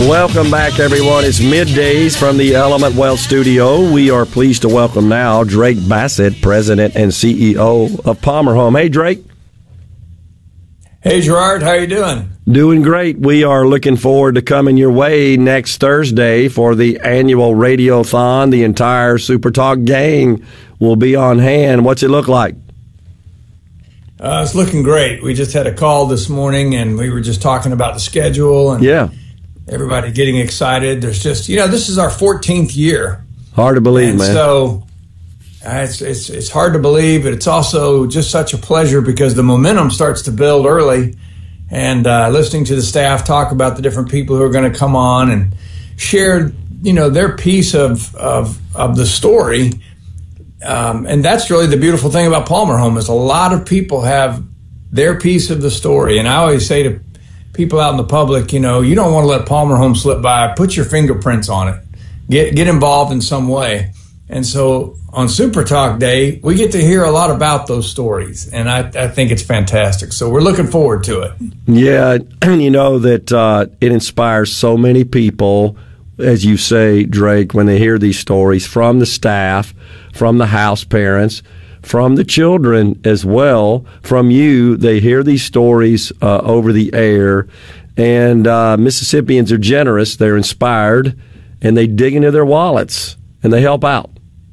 Welcome back, everyone. It's middays from the Element Wealth Studio. We are pleased to welcome now Drake Bassett, President and CEO of Palmer Home. Hey, Drake. Hey, Gerard. How you doing? Doing great. We are looking forward to coming your way next Thursday for the annual Radiothon. The entire Super Talk gang will be on hand. What's it look like? It's looking great. We just had a call this morning, and we were just talking about the schedule and everybody getting excited. There's just, this is our 14th year. Hard to believe, man. So it's hard to believe, but it's also just such a pleasure because the momentum starts to build early. And listening to the staff talk about the different people who are going to come on and share, their piece of the story. And that's really the beautiful thing about Palmer Home is a lot of people have their piece of the story. And I always say to people out in the public, you don't want to let Palmer Home slip by. Put your fingerprints on it. Get involved in some way. And so on Super Talk Day, we get to hear a lot about those stories, and I think it's fantastic. So we're looking forward to it. Yeah, and you know that it inspires so many people, as you say, Drake, when they hear these stories from the staff, from the house parents, from the children as well, from you. They hear these stories over the air, and Mississippians are generous. They're inspired, and they dig into their wallets, and they help out.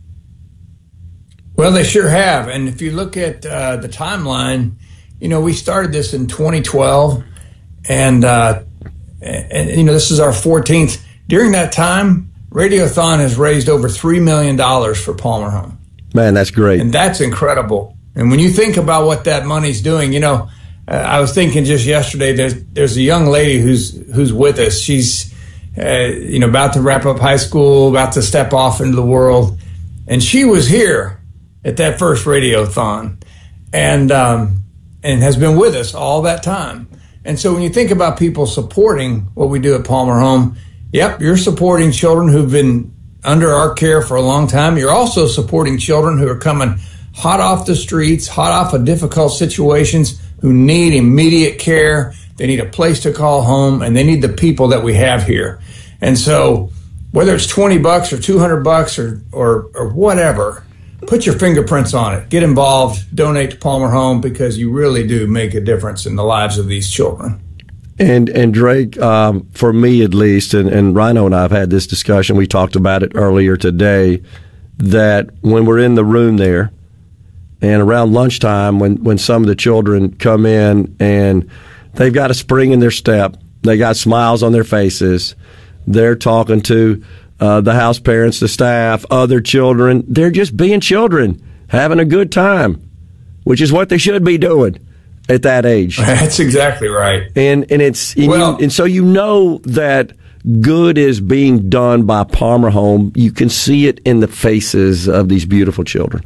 Well, they sure have. And if you look at the timeline, we started this in 2012, and this is our 14th. During that time, Radiothon has raised over $3 million for Palmer Home. Man, that's great. And that's incredible. And when you think about what that money's doing, I was thinking just yesterday, there's a young lady who's with us. She's, about to wrap up high school, about to step off into the world. And she was here at that first Radiothon and has been with us all that time. And so when you think about people supporting what we do at Palmer Home, yep, you're supporting children who've been under our care for a long time. You're also supporting children who are coming hot off the streets, hot off of difficult situations, who need immediate care. They need a place to call home, and they need the people that we have here. And so whether it's $20 or $200 or whatever, put your fingerprints on it. Get involved. Donate to Palmer Home because you really do make a difference in the lives of these children. And Drake, for me at least, and Rhino and I have had this discussion, we talked about it earlier today, that when we're in the room there and around lunchtime when some of the children come in and they've got a spring in their step, they got smiles on their faces, they're talking to the house parents, the staff, other children. They're just being children, having a good time, which is what they should be doing at that age. That's exactly right. And it's and so that good is being done by Palmer Home. You can see it in the faces of these beautiful children.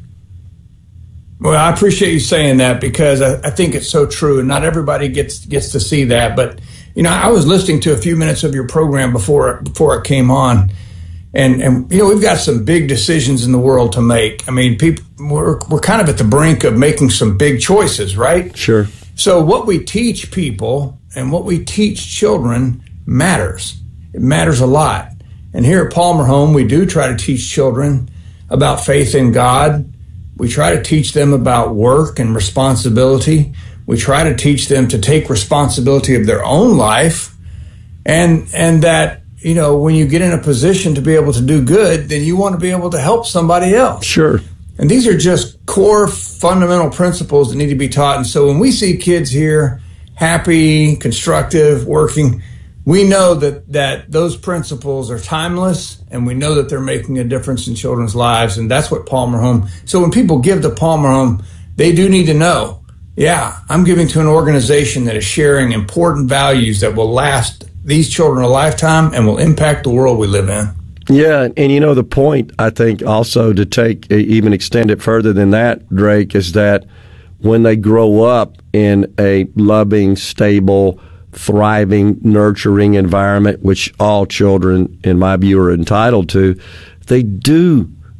Well, I appreciate you saying that because I think it's so true, and not everybody gets to see that. But I was listening to a few minutes of your program before it came on. And we've got some big decisions in the world to make. I mean, we're kind of at the brink of making some big choices, right? Sure. So what we teach people and what we teach children matters. It matters a lot. And here at Palmer Home, we do try to teach children about faith in God. We try to teach them about work and responsibility. We try to teach them to take responsibility of their own life and that, when you get in a position to be able to do good, then you want to be able to help somebody else. Sure. And these are just core fundamental principles that need to be taught. And so when we see kids here happy, constructive, working, we know that those principles are timeless, and we know that they're making a difference in children's lives. And that's what Palmer Home. So when people give to Palmer Home, they do need to know, I'm giving to an organization that is sharing important values that will last these children a lifetime and will impact the world we live in. Yeah, and the point, I think, also to even extend it further than that, Drake, is that when they grow up in a loving, stable, thriving, nurturing environment, which all children, in my view, are entitled to, they do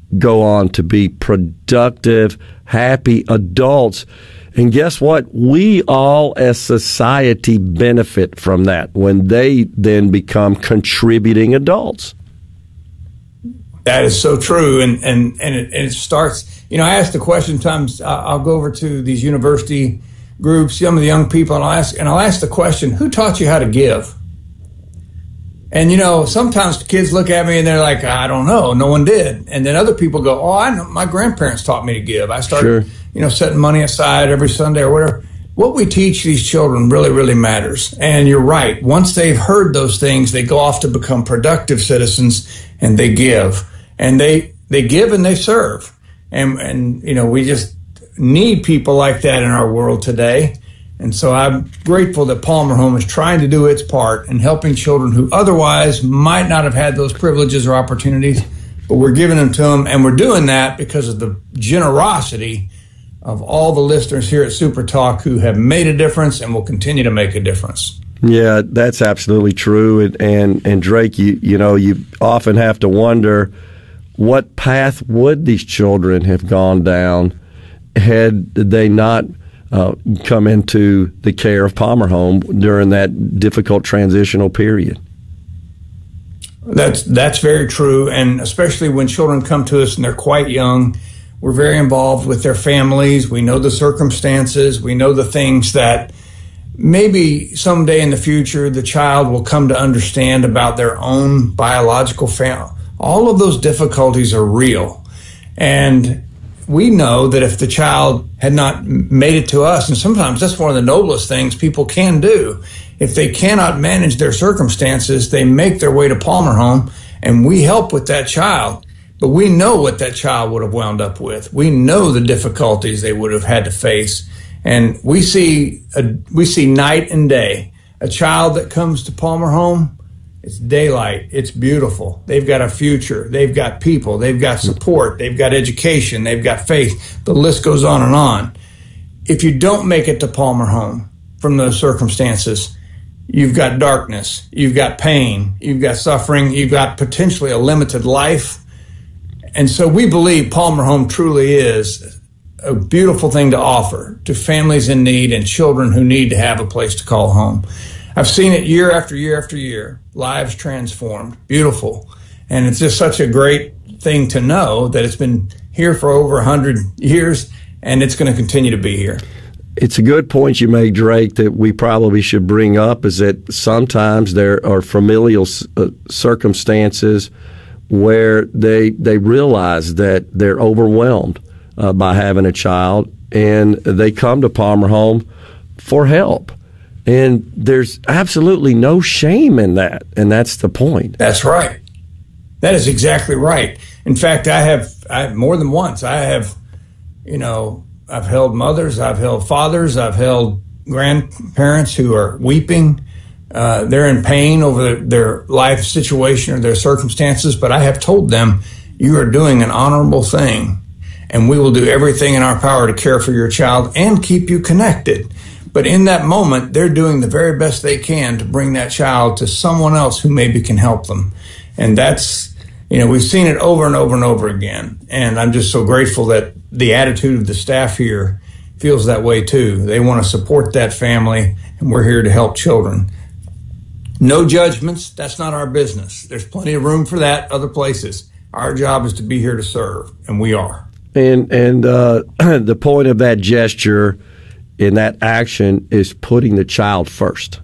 go on to be productive, happy adults. And guess what? We all as society benefit from that when they then become contributing adults. That is so true. And it starts, I ask the question sometimes. I'll go over to these university groups, some of the young people, and I'll ask the question, who taught you how to give? And, sometimes kids look at me and they're like, I don't know. No one did. And then other people go, oh, I know. My grandparents taught me to give. I started, setting money aside every Sunday or whatever. What we teach these children really, really matters. And you're right. Once they've heard those things, they go off to become productive citizens, and they give. And they give and they serve. And we just need people like that in our world today. And so I'm grateful that Palmer Home is trying to do its part in helping children who otherwise might not have had those privileges or opportunities, but we're giving them to them. And we're doing that because of the generosity of all the listeners here at Super Talk who have made a difference and will continue to make a difference. Yeah, that's absolutely true. And Drake, you often have to wonder, what path would these children have gone down had they not come into the care of Palmer Home during that difficult transitional period? That's very true, and especially when children come to us and they're quite young, we're very involved with their families. We know the circumstances. We know the things that maybe someday in the future the child will come to understand about their own biological family. All of those difficulties are real, and we know that if the child had not made it to us, and sometimes that's one of the noblest things people can do, if they cannot manage their circumstances, they make their way to Palmer Home, and we help with that child. But we know what that child would have wound up with. We know the difficulties they would have had to face, and we see night and day. A child that comes to Palmer Home, it's daylight. It's beautiful. They've got a future. They've got people. They've got support. They've got education. They've got faith. The list goes on and on. If you don't make it to Palmer Home from those circumstances, you've got darkness. You've got pain. You've got suffering. You've got potentially a limited life. And so we believe Palmer Home truly is a beautiful thing to offer to families in need and children who need to have a place to call home. I've seen it year after year after year, lives transformed, beautiful. And it's just such a great thing to know that it's been here for over 100 years, and it's going to continue to be here. It's a good point you make, Drake, that we probably should bring up, is that sometimes there are familial circumstances where they realize that they're overwhelmed by having a child, and they come to Palmer Home for help. And there's absolutely no shame in that, and that's the point. That's right. That is exactly right. In fact, I have more than once. I've held mothers, I've held fathers, I've held grandparents who are weeping. They're in pain over their life situation or their circumstances, but I have told them, you are doing an honorable thing, and we will do everything in our power to care for your child and keep you connected. But in that moment, they're doing the very best they can to bring that child to someone else who maybe can help them. And that's, we've seen it over and over and over again. And I'm just so grateful that the attitude of the staff here feels that way too. They want to support that family, and we're here to help children. No judgments. That's not our business. There's plenty of room for that other places. Our job is to be here to serve, and we are. And the point of that gesture in that action is putting the child first.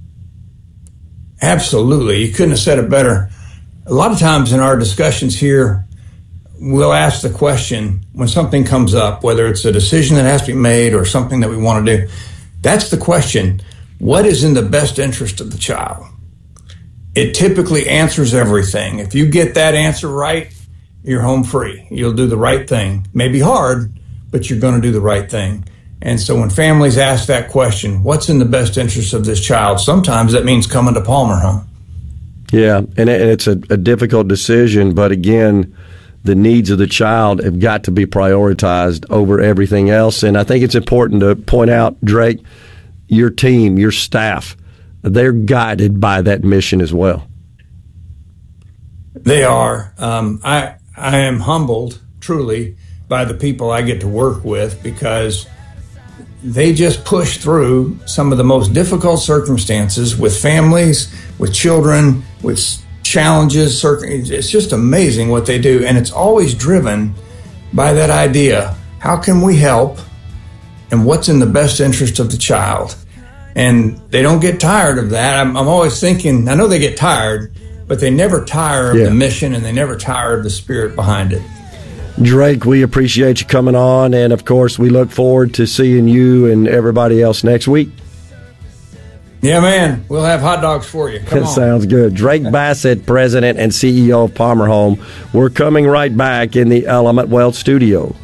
Absolutely. You couldn't have said it better. A lot of times in our discussions here, we'll ask the question when something comes up, whether it's a decision that has to be made or something that we want to do. That's the question. What is in the best interest of the child? It typically answers everything. If you get that answer right, you're home free. You'll do the right thing. It may be hard, but you're going to do the right thing. And so when families ask that question, what's in the best interest of this child? Sometimes that means coming to Palmer Home. Yeah, and it's a difficult decision, but again, the needs of the child have got to be prioritized over everything else. And I think it's important to point out, Drake, your team, your staff, they're guided by that mission as well. They are. I I am humbled, truly, by the people I get to work with, because they just push through some of the most difficult circumstances with families, with children, with challenges. It's just amazing what they do. And it's always driven by that idea: how can we help, and what's in the best interest of the child? And they don't get tired of that. I'm always thinking, I know they get tired, but they never tire of the mission, and they never tire of the spirit behind it. Drake, we appreciate you coming on, and of course we look forward to seeing you and everybody else next week. Yeah, man, we'll have hot dogs for you. Come on. Sounds good. Drake Bassett, President and CEO of Palmer Home. We're coming right back in the Element Wealth Studio.